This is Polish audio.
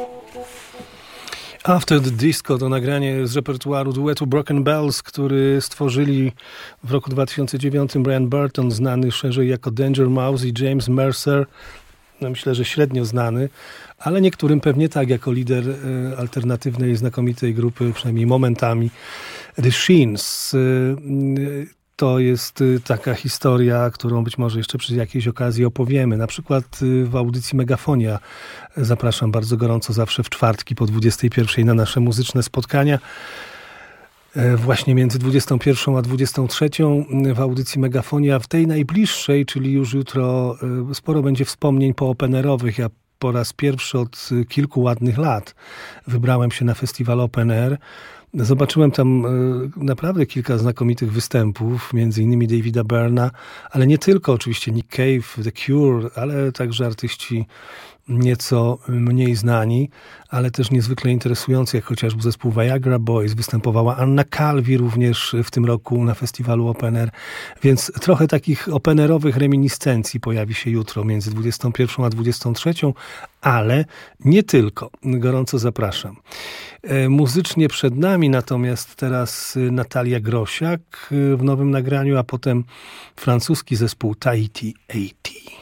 After the Disco to nagranie z repertuaru duetu Broken Bells, który stworzyli w roku 2009 Brian Burton, znany szerzej jako Danger Mouse, i James Mercer, no myślę, że średnio znany, ale niektórym pewnie tak, jako lider alternatywnej, znakomitej grupy, przynajmniej momentami, The Sheens. To jest taka historia, którą być może jeszcze przy jakiejś okazji opowiemy. Na przykład w audycji Megafonia zapraszam bardzo gorąco zawsze w czwartki po 21 na nasze muzyczne spotkania. Właśnie między 21 a 23 w audycji Megafonia, w tej najbliższej, czyli już jutro, sporo będzie wspomnień poopenerowych. Ja po raz pierwszy od kilku ładnych lat wybrałem się na festiwal Open Air. Zobaczyłem tam naprawdę kilka znakomitych występów, między innymi Davida Byrna, ale nie tylko, oczywiście Nick Cave, The Cure, ale także artyści nieco mniej znani, ale też niezwykle interesujący, jak chociażby zespół Viagra Boys. Występowała Anna Calvi również w tym roku na festiwalu Open Air, więc trochę takich openerowych reminiscencji pojawi się jutro między 21 a 23, ale nie tylko. Gorąco zapraszam. Muzycznie przed nami natomiast teraz Natalia Grosiak w nowym nagraniu, a potem francuski zespół Tahiti 80.